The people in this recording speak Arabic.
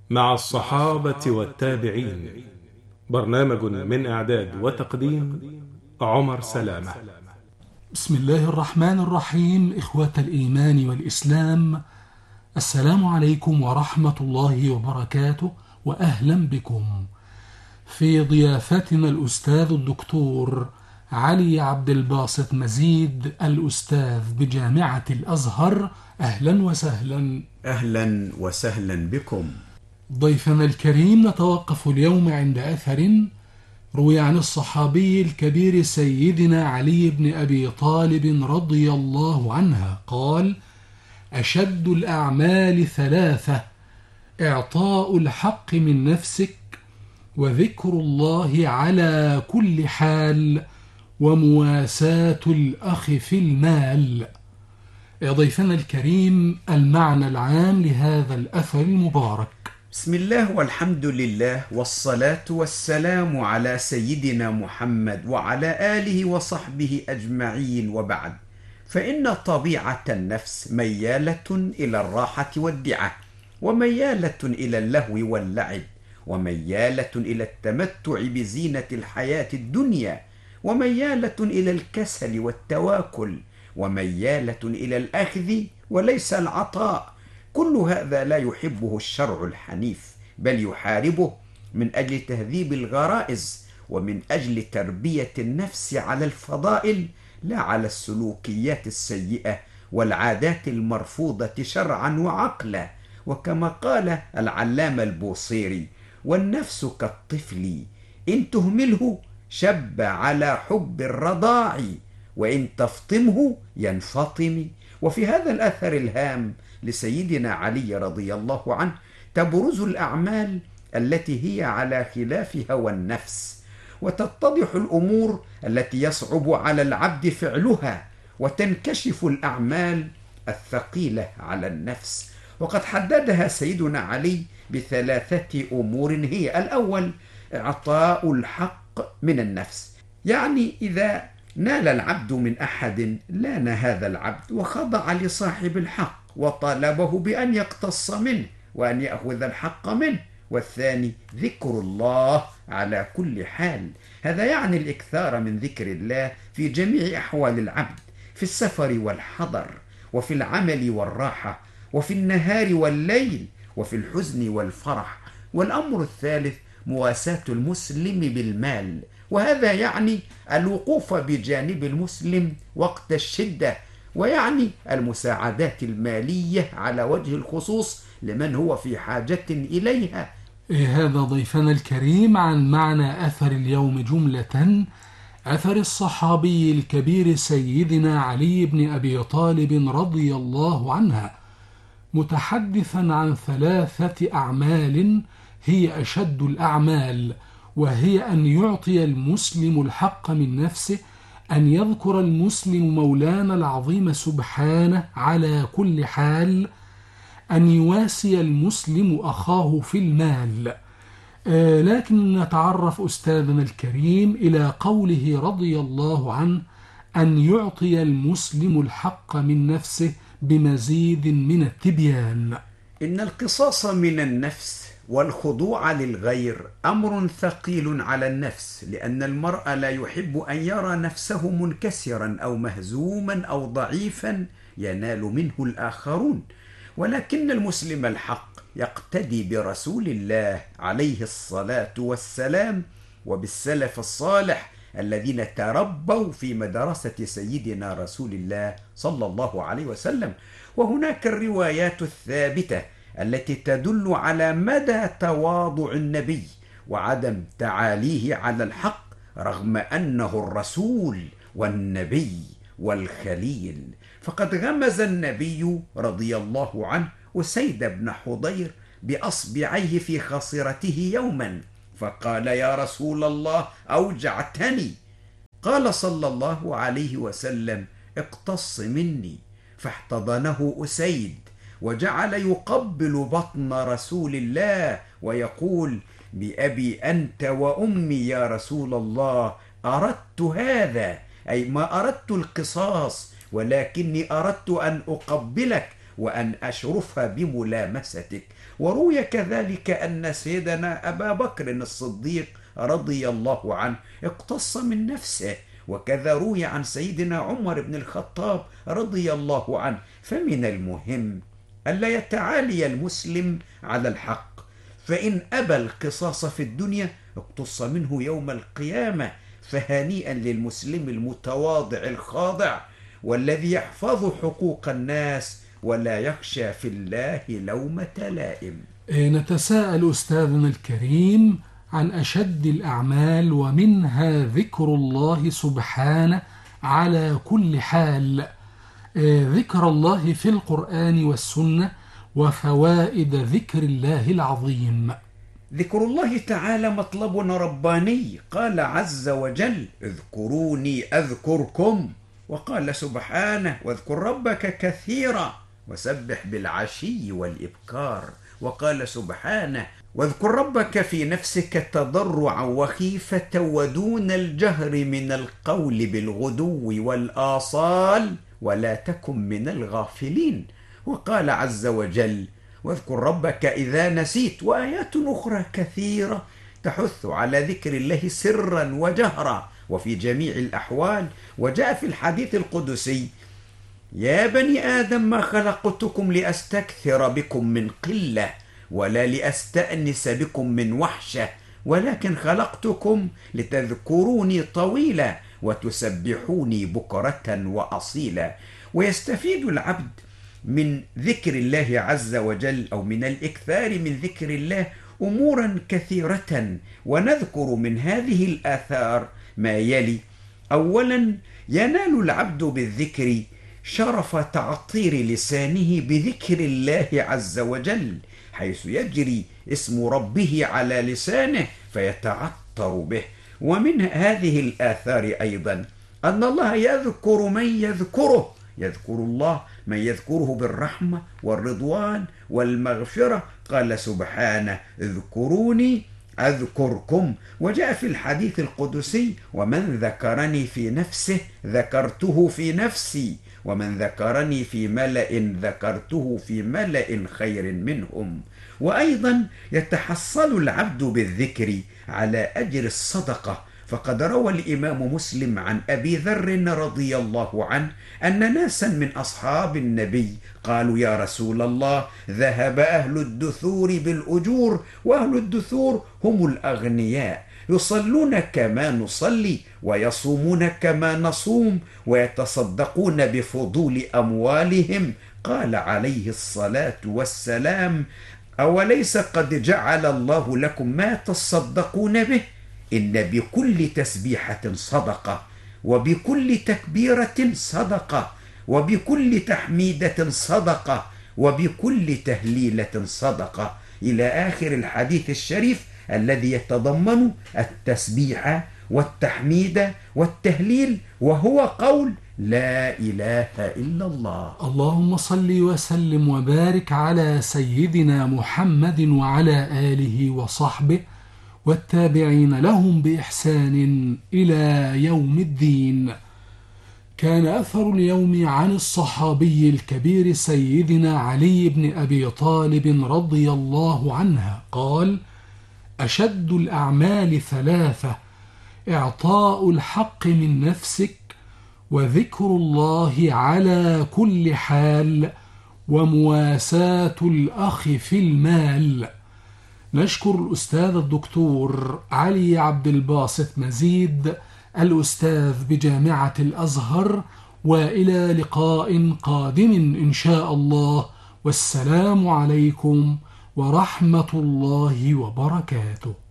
مع الصحابة والتابعين. برنامج من إعداد وتقديم عمر سلامة. بسم الله الرحمن الرحيم. إخوة الإيمان والإسلام، السلام عليكم ورحمة الله وبركاته، وأهلا بكم في ضيافتنا الأستاذ الدكتور علي عبد الباسط مزيد، الأستاذ بجامعة الأزهر. أهلا وسهلا. أهلا وسهلا بكم. ضيفنا الكريم، نتوقف اليوم عند أثر روي عن الصحابي الكبير سيدنا علي بن أبي طالب رضي الله عنه قال: أشد الأعمال ثلاثة: إعطاء الحق من نفسك، وذكر الله على كل حال، ومواساة الأخ في المال. يا ضيفنا الكريم، المعنى العام لهذا الأثر المبارك. بسم الله والحمد لله والصلاة والسلام على سيدنا محمد وعلى آله وصحبه أجمعين، وبعد، فإن طبيعة النفس ميالة إلى الراحة والدعة، وميالة إلى اللهو واللعب، وميالة إلى التمتع بزينة الحياة الدنيا، وميالة إلى الكسل والتواكل، وميالة إلى الأخذ وليس العطاء. كل هذا لا يحبه الشرع الحنيف، بل يحاربه من أجل تهذيب الغرائز، ومن أجل تربية النفس على الفضائل لا على السلوكيات السيئة والعادات المرفوضة شرعا وعقلا. وكما قال العلامة البوصيري: والنفس كالطفل إن تهمله شب على حب الرضاع، وإن تفطمه ينفطم. وفي هذا الأثر الهام لسيدنا علي رضي الله عنه تبرز الأعمال التي هي على خلاف هوى النفس، وتتضح الأمور التي يصعب على العبد فعلها، وتنكشف الأعمال الثقيلة على النفس. وقد حددها سيدنا علي بثلاثة أمور هي: الأول، إعطاء الحق من النفس، يعني إذا نال العبد من أحد لان هذا العبد وخضع لصاحب الحق وطالبه بأن يقتص منه وأن يأخذ الحق منه. والثاني، ذكر الله على كل حال، هذا يعني الإكثار من ذكر الله في جميع أحوال العبد، في السفر والحضر، وفي العمل والراحة، وفي النهار والليل، وفي الحزن والفرح. والأمر الثالث، مواساة المسلم بالمال، وهذا يعني الوقوف بجانب المسلم وقت الشدة، ويعني المساعدات المالية على وجه الخصوص لمن هو في حاجة إليها. هذا ضيفنا الكريم عن معنى أثر اليوم جملة: أثر الصحابي الكبير سيدنا علي بن أبي طالب رضي الله عنه، متحدثا عن ثلاثة أعمال هي أشد الأعمال، وهي أن يعطي المسلم الحق من نفسه، أن يذكر المسلم مولانا العظيم سبحانه على كل حال، أن يواسي المسلم أخاه في المال. لكن نتعرف أستاذنا الكريم إلى قوله رضي الله عنه: أن يعطي المسلم الحق من نفسه، بمزيد من التبيان. إن القصاص من النفس والخضوع للغير أمر ثقيل على النفس، لأن المرء لا يحب أن يرى نفسه منكسرا أو مهزوما أو ضعيفا ينال منه الآخرون. ولكن المسلم الحق يقتدي برسول الله عليه الصلاة والسلام وبالسلف الصالح الذين تربوا في مدرسة سيدنا رسول الله صلى الله عليه وسلم. وهناك الروايات الثابتة التي تدل على مدى تواضع النبي وعدم تعاليه على الحق، رغم أنه الرسول والنبي والخليل. فقد غمز النبي رضي الله عنه أسيد بن حضير بأصبعيه في خاصرته يوما، فقال: يا رسول الله، أوجعتني. قال صلى الله عليه وسلم: اقتص مني. فاحتضنه أسيد وجعل يقبل بطن رسول الله ويقول: بأبي أنت وأمي يا رسول الله، أردت هذا، أي ما أردت القصاص، ولكني أردت أن أقبلك وأن أشرف بملامستك. وروي كذلك أن سيدنا أبا بكر الصديق رضي الله عنه اقتص من نفسه، وكذا روي عن سيدنا عمر بن الخطاب رضي الله عنه. فمن المهم ألا يتعالي المسلم على الحق، فإن أبى القصاص في الدنيا اقتص منه يوم القيامة. فهنيئا للمسلم المتواضع الخاضع والذي يحفظ حقوق الناس ولا يخشى في الله لومة لائم. نتساءل أستاذنا الكريم عن أشد الأعمال ومنها ذكر الله سبحانه على كل حال، ذكر الله في القرآن والسنة وفوائد ذكر الله العظيم. ذكر الله تعالى مطلب رباني، قال عز وجل: اذكروني أذكركم، وقال سبحانه: واذكر ربك كثيرا وسبح بالعشي والإبكار، وقال سبحانه: واذكر ربك في نفسك تضرعا وخيفة ودون الجهر من القول بالغدو والآصال ولا تكن من الغافلين، وقال عز وجل: واذكر ربك إذا نسيت. وآيات أخرى كثيرة تحث على ذكر الله سرا وجهرا وفي جميع الأحوال. وجاء في الحديث القدسي: يا بني آدم ما خلقتكم لأستكثر بكم من قلة ولا لأستأنس بكم من وحشة، ولكن خلقتكم لتذكروني طويلا وتسبحوني بكرة وأصيلا. ويستفيد العبد من ذكر الله عز وجل أو من الإكثار من ذكر الله أمورا كثيرة، ونذكر من هذه الآثار ما يلي: أولا، ينال العبد بالذكر شرف تعطير لسانه بذكر الله عز وجل، حيث يجري اسم ربه على لسانه فيتعطر به. ومن هذه الآثار أيضا أن الله يذكر من يذكره، يذكر الله من يذكره بالرحمة والرضوان والمغفرة. قال سبحانه: اذكروني أذكركم. وجاء في الحديث القدسي: ومن ذكرني في نفسه ذكرته في نفسي، ومن ذكرني في ملأ ذكرته في ملأ خير منهم. وأيضا يتحصل العبد بالذكر على أجر الصدقة، فقد روى الإمام مسلم عن أبي ذر رضي الله عنه أن ناسا من أصحاب النبي قالوا: يا رسول الله، ذهب أهل الدثور بالأجور، وأهل الدثور هم الأغنياء، يصلون كما نصلي ويصومون كما نصوم ويتصدقون بفضول أموالهم. قال عليه الصلاة والسلام: أوليس قد جعل الله لكم ما تصدقون به؟ إن بكل تسبيحة صدقة، وبكل تكبيرة صدقة، وبكل تحميدة صدقة، وبكل تهليلة صدقة، إلى آخر الحديث الشريف الذي يتضمن التسبيح والتحميد والتهليل، وهو قول لا إله إلا الله. اللهم صل وسلم وبارك على سيدنا محمد وعلى آله وصحبه والتابعين لهم بإحسان إلى يوم الدين. كان أثر اليوم عن الصحابي الكبير سيدنا علي بن أبي طالب رضي الله عنه قال: أشد الأعمال ثلاثة: إعطاء الحق من نفسك، وذكر الله على كل حال، ومواساة الأخ في المال. نشكر الأستاذ الدكتور علي عبد الباسط مزيد الأستاذ بجامعة الأزهر، وإلى لقاء قادم إن شاء الله، والسلام عليكم ورحمة الله وبركاته.